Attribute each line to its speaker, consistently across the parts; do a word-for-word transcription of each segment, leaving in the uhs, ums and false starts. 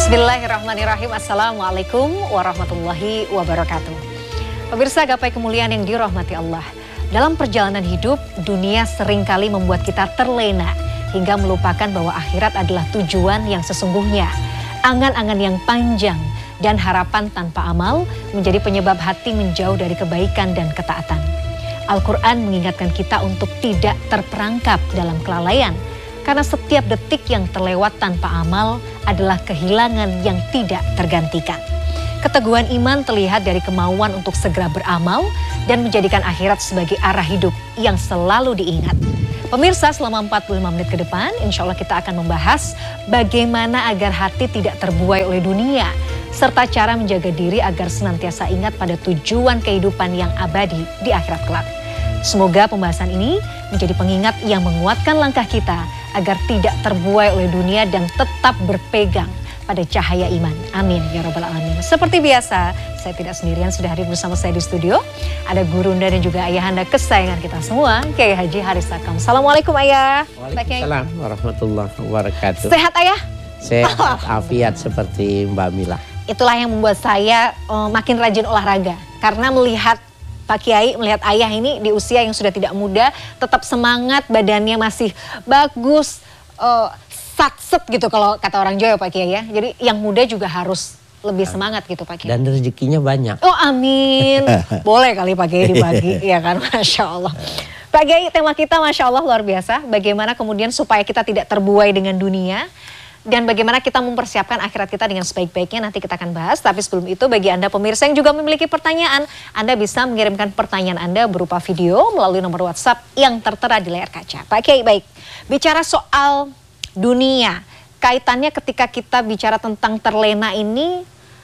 Speaker 1: Bismillahirrahmanirrahim. Assalamualaikum warahmatullahi wabarakatuh. Pemirsa gapai kemuliaan yang dirahmati Allah. Dalam perjalanan hidup, dunia seringkali membuat kita terlena hingga melupakan bahwa akhirat adalah tujuan yang sesungguhnya. Angan-angan yang panjang dan harapan tanpa amal menjadi penyebab hati menjauh dari kebaikan dan ketaatan. Al-Quran mengingatkan kita untuk tidak terperangkap dalam kelalaian. Karena setiap detik yang terlewat tanpa amal adalah kehilangan yang tidak tergantikan. Keteguhan iman terlihat dari kemauan untuk segera beramal dan menjadikan akhirat sebagai arah hidup yang selalu diingat. Pemirsa, selama empat puluh lima menit ke depan, insya Allah kita akan membahas bagaimana agar hati tidak terbuai oleh dunia, serta cara menjaga diri agar senantiasa ingat pada tujuan kehidupan yang abadi di akhirat kelak. Semoga pembahasan ini menjadi pengingat yang menguatkan langkah kita agar tidak terbuai oleh dunia dan tetap berpegang pada cahaya iman. Amin ya rabbal alamin. Seperti biasa, saya tidak sendirian, sudah hadir bersama saya di studio. Ada gurunda dan juga ayahanda kesayangan kita semua, Kiai Haji Haris Akam. Assalamualaikum ayah.
Speaker 2: Waalaikumsalam warahmatullahi wabarakatuh.
Speaker 1: Sehat ayah?
Speaker 2: Sehat, afiat seperti Mbak Mila.
Speaker 1: Itulah yang membuat saya uh, makin rajin olahraga. Karena melihat Pak Kiai, melihat ayah ini di usia yang sudah tidak muda, tetap semangat, badannya masih bagus, uh, satset gitu kalau kata orang Jawa Pak Kiai ya. Jadi yang muda juga harus lebih semangat gitu Pak Kiai.
Speaker 2: Dan rezekinya banyak.
Speaker 1: Oh amin. Boleh kali Pak Kiai dibagi, ya kan, Masya Allah. Pak Kiai, tema kita Masya Allah luar biasa. Bagaimana kemudian supaya kita tidak terbuai dengan dunia. Dan bagaimana kita mempersiapkan akhirat kita dengan sebaik-baiknya, nanti kita akan bahas. Tapi sebelum itu, bagi Anda pemirsa yang juga memiliki pertanyaan, Anda bisa mengirimkan pertanyaan Anda berupa video melalui nomor WhatsApp yang tertera di layar kaca. Pak Kiai, baik. Bicara soal dunia, kaitannya ketika kita bicara tentang terlena ini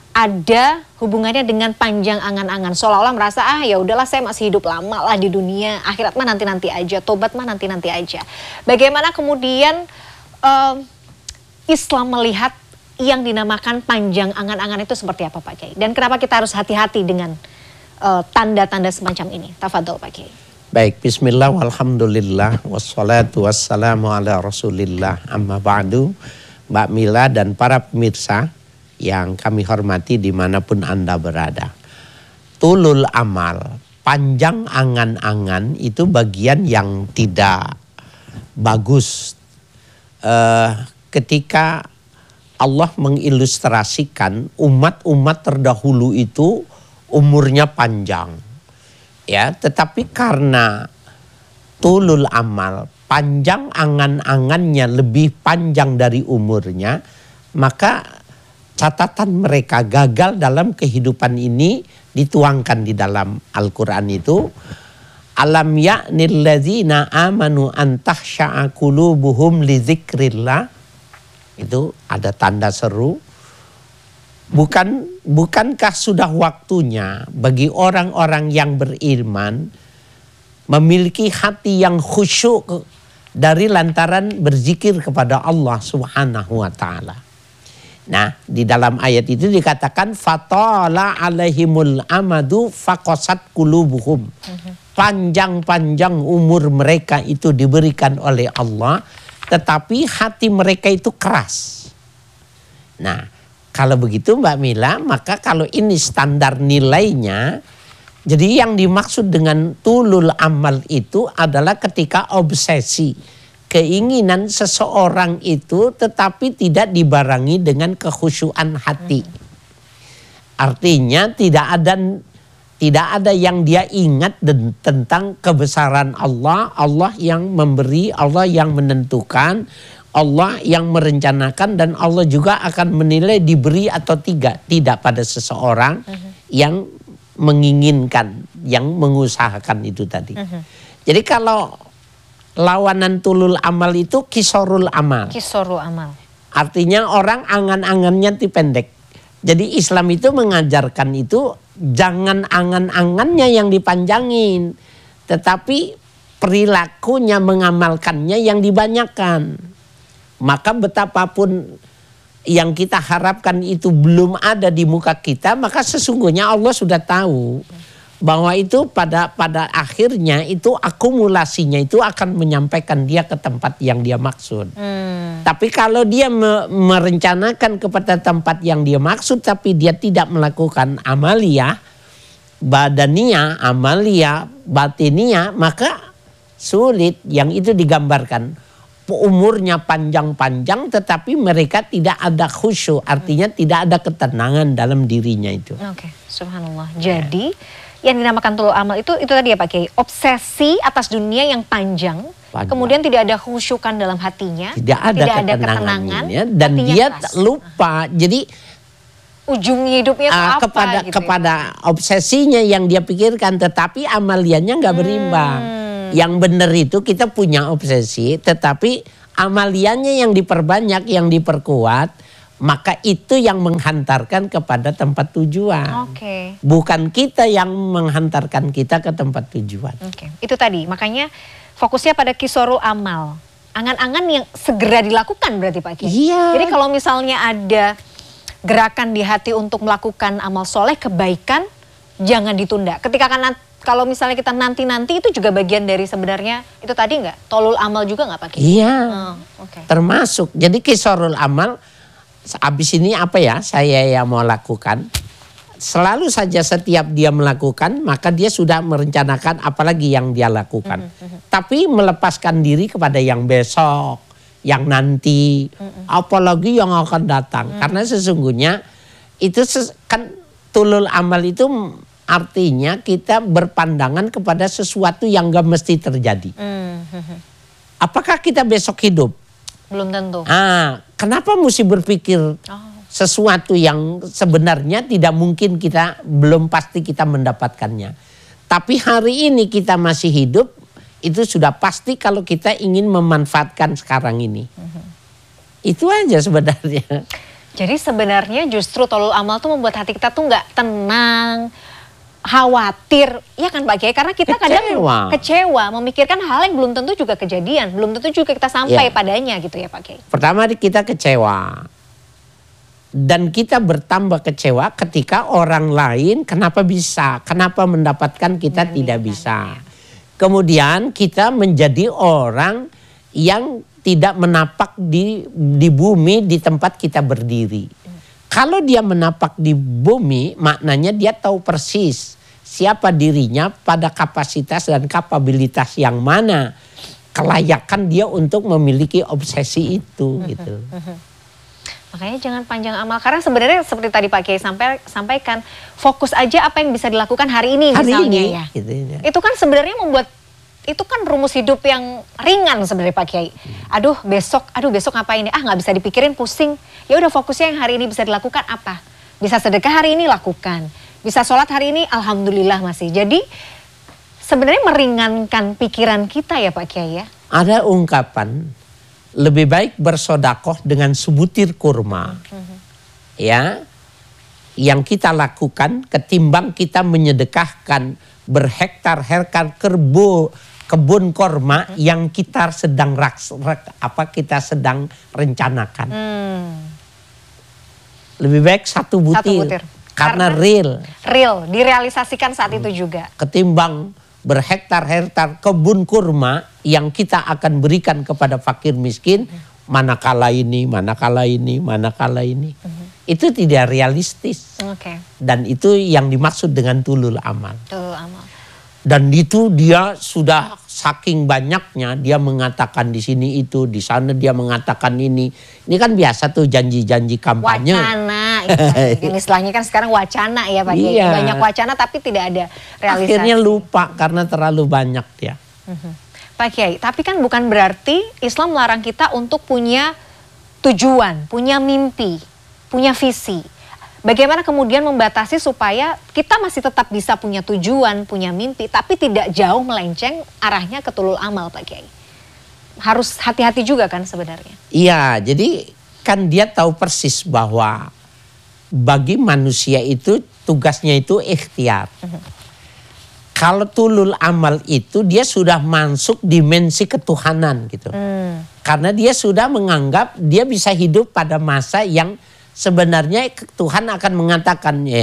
Speaker 1: ada hubungannya dengan panjang angan-angan. Seolah-olah merasa, ah ya udahlah saya masih hidup lama lah di dunia, akhirat mah nanti-nanti aja, tobat mah nanti-nanti aja. Bagaimana kemudian Um, Islam melihat yang dinamakan panjang angan-angan itu seperti apa Pak Kiai? Dan kenapa kita harus hati-hati dengan tanda-tanda uh, semacam ini? Tafadhol Pak Kiai.
Speaker 2: Baik, bismillah walhamdulillah wassalatu wassalamu ala rasulillah amma ba'du. Mbak Mila dan para pemirsa yang kami hormati dimanapun Anda berada. Tulul amal, panjang angan-angan itu bagian yang tidak bagus. Uh, Ketika Allah mengilustrasikan umat-umat terdahulu itu umurnya panjang. Ya, tetapi karena tulul amal, panjang angan-angannya lebih panjang dari umurnya, maka catatan mereka gagal dalam kehidupan ini dituangkan di dalam Al-Quran itu. Alam ya'nil ladzina amanu an tahsya'a qulubuhum li dzikrillah. Itu ada tanda seru. Bukan bukankah sudah waktunya bagi orang-orang yang beriman memiliki hati yang khusyuk dari lantaran berzikir kepada Allah Subhanahu wa taala. Nah, di dalam ayat itu dikatakan fatala alaihimul amadu faqasat qulubuhum. Panjang-panjang umur mereka itu diberikan oleh Allah, tetapi hati mereka itu keras. Nah, kalau begitu Mbak Mila, maka kalau ini standar nilainya, jadi yang dimaksud dengan tulul amal itu adalah ketika obsesi, keinginan seseorang itu tetapi tidak dibarengi dengan kekhusyuan hati. Artinya tidak ada tidak ada yang dia ingat tentang kebesaran Allah, Allah yang memberi, Allah yang menentukan, Allah yang merencanakan, dan Allah juga akan menilai diberi atau tidak. Tidak pada seseorang uh-huh. yang menginginkan, yang mengusahakan itu tadi. Uh-huh. Jadi kalau lawanan tulul amal itu kisorul amal.
Speaker 1: Kisorul amal.
Speaker 2: Artinya orang angan-angannya ti pendek. Jadi Islam itu mengajarkan itu jangan angan-angannya yang dipanjangin, tetapi perilakunya mengamalkannya yang dibanyakan. Maka betapapun yang kita harapkan itu belum ada di muka kita, maka sesungguhnya Allah sudah tahu bahwa itu pada pada akhirnya itu akumulasinya itu akan menyampaikan dia ke tempat yang dia maksud. Hmm. Tapi kalau dia me merencanakan kepada tempat yang dia maksud tapi dia tidak melakukan amaliyah, badaniyah, amaliyah, batiniyah, maka sulit. Yang itu digambarkan. Umurnya panjang-panjang tetapi mereka tidak ada khusyuk, artinya tidak ada ketenangan dalam dirinya itu.
Speaker 1: Oke, okay. Subhanallah. Jadi ya. Yang dinamakan tulul amal itu itu tadi ya Pak Kiai, obsesi atas dunia yang panjang, panjang. Kemudian tidak ada khusyukan dalam hatinya,
Speaker 2: tidak ada tidak ketenangan, ada ketenangan dan dia keras. Lupa. Jadi
Speaker 1: ujung hidupnya itu
Speaker 2: uh,
Speaker 1: apa
Speaker 2: kepada
Speaker 1: gitu
Speaker 2: kepada
Speaker 1: ya,
Speaker 2: obsesinya yang dia pikirkan, tetapi amaliannya nggak berimbang. Hmm. Yang benar itu kita punya obsesi, tetapi amaliannya yang diperbanyak, yang diperkuat, maka itu yang menghantarkan kepada tempat tujuan.
Speaker 1: Oke.
Speaker 2: Bukan kita yang menghantarkan kita ke tempat tujuan.
Speaker 1: Oke. Itu tadi, makanya fokusnya pada kisorul amal. Angan-angan yang segera dilakukan berarti Pak Kiai.
Speaker 2: Iya.
Speaker 1: Jadi kalau misalnya ada gerakan di hati untuk melakukan amal soleh, kebaikan, jangan ditunda. Ketika kan kalau misalnya kita nanti-nanti itu juga bagian dari sebenarnya itu tadi nggak? Tolul amal juga nggak Pak Kiai?
Speaker 2: Iya,
Speaker 1: oh, okay.
Speaker 2: Termasuk. Jadi kisorul amal, abis ini apa ya saya yang mau lakukan. Selalu saja setiap dia melakukan, maka dia sudah merencanakan apalagi yang dia lakukan. Mm -hmm. Tapi melepaskan diri kepada yang besok, yang nanti, mm -hmm. apalagi yang akan datang. Mm -hmm. Karena sesungguhnya itu kan tulul amal itu artinya kita berpandangan kepada sesuatu yang gak mesti terjadi. Mm-hmm. Apakah kita besok hidup?
Speaker 1: Belum tentu.
Speaker 2: Ah, kenapa mesti berpikir oh. sesuatu yang sebenarnya tidak mungkin kita, belum pasti kita mendapatkannya. Tapi hari ini kita masih hidup, itu sudah pasti kalau kita ingin memanfaatkan sekarang ini. Mm-hmm. Itu aja sebenarnya.
Speaker 1: Jadi sebenarnya justru tolul amal tuh membuat hati kita tuh gak tenang, khawatir, ya kan Pak Kiai? Karena kita
Speaker 2: kecewa.
Speaker 1: kadang kecewa, memikirkan hal yang belum tentu juga kejadian, belum tentu juga kita sampai ya. Padanya gitu ya Pak Kiai.
Speaker 2: Pertama kita kecewa, dan kita bertambah kecewa ketika orang lain kenapa bisa, kenapa mendapatkan kita Mendikan, tidak bisa. Ya. Kemudian kita menjadi orang yang tidak menapak di di bumi di tempat kita berdiri. Hmm. Kalau dia menapak di bumi, maknanya dia tahu persis siapa dirinya pada kapasitas dan kapabilitas yang mana, kelayakan dia untuk memiliki obsesi itu gitu.
Speaker 1: Makanya jangan panjang amal, karena sebenarnya seperti tadi Pak Kiai sampai sampaikan, fokus aja apa yang bisa dilakukan hari ini hari misalnya ini, ya. Gitu, ya. Itu kan sebenarnya membuat, itu kan rumus hidup yang ringan sebenarnya Pak Kiai. Aduh besok, aduh besok ngapain ya? Ah nggak bisa dipikirin, pusing. Ya udah fokusnya yang hari ini bisa dilakukan apa? Bisa sedekah hari ini lakukan. Bisa sholat hari ini, alhamdulillah masih. Jadi sebenarnya meringankan pikiran kita ya Pak Kiai ya.
Speaker 2: Ada ungkapan, lebih baik bersodakoh dengan sebutir kurma. Mm-hmm. Ya, yang kita lakukan ketimbang kita menyedekahkan berhektar-hektar kerbo kebun korma hmm. yang kita sedang raks, rak, apa kita sedang rencanakan. Hmm. Lebih baik satu butir, satu butir. Karena, karena real.
Speaker 1: Real, direalisasikan saat hmm. itu juga.
Speaker 2: Ketimbang berhektar-hektar kebun kurma yang kita akan berikan kepada fakir miskin, hmm. manakala ini, manakala ini, manakala ini. Hmm. Itu tidak realistis.
Speaker 1: Okay.
Speaker 2: Dan itu yang dimaksud dengan tulul amal.
Speaker 1: Tulul amal.
Speaker 2: Dan itu dia sudah saking banyaknya dia mengatakan di sini itu, di sana dia mengatakan ini. Ini kan biasa tuh janji-janji kampanye.
Speaker 1: Wacana, itu istilahnya kan sekarang wacana ya Pak Kiai.
Speaker 2: Iya.
Speaker 1: Banyak wacana tapi tidak ada realisasi.
Speaker 2: Akhirnya lupa karena terlalu banyak dia.
Speaker 1: Uh-huh. Pak Kiai, tapi kan bukan berarti Islam melarang kita untuk punya tujuan, punya mimpi, punya visi. Bagaimana kemudian membatasi supaya kita masih tetap bisa punya tujuan, punya mimpi, tapi tidak jauh melenceng arahnya ke tulul amal Pak Kiai. Harus hati-hati juga kan sebenarnya.
Speaker 2: Iya, jadi kan dia tahu persis bahwa bagi manusia itu tugasnya itu ikhtiar. Uh-huh. Kalau tulul amal itu dia sudah masuk dimensi ketuhanan gitu. Hmm. Karena dia sudah menganggap dia bisa hidup pada masa yang sebenarnya Tuhan akan mengatakan, eh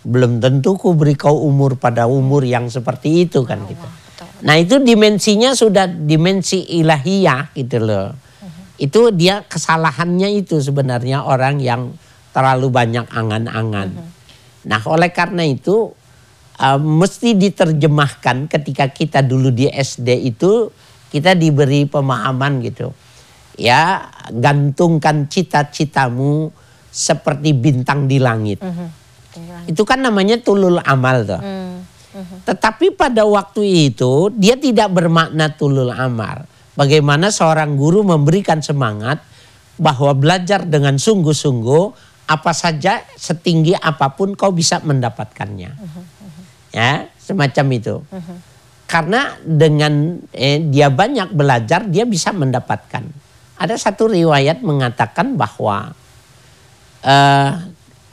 Speaker 2: belum tentu ku beri kau umur pada umur yang seperti itu kan gitu. Nah itu dimensinya sudah dimensi ilahiyah gitu loh. Uh-huh. Itu dia kesalahannya itu sebenarnya orang yang terlalu banyak angan-angan. Uh-huh. Nah oleh karena itu uh, mesti diterjemahkan ketika kita dulu di S D itu kita diberi pemahaman gitu. Ya gantungkan cita-citamu seperti bintang di langit. Uh-huh. Itu kan namanya tulul amal tuh. Uh-huh. Uh-huh. Tetapi pada waktu itu dia tidak bermakna tulul amal. Bagaimana seorang guru memberikan semangat bahwa belajar dengan sungguh-sungguh apa saja setinggi apapun kau bisa mendapatkannya. Uh-huh. Uh-huh. Ya semacam itu. Uh-huh. Karena dengan eh, dia banyak belajar dia bisa mendapatkan. Ada satu riwayat mengatakan bahwa uh,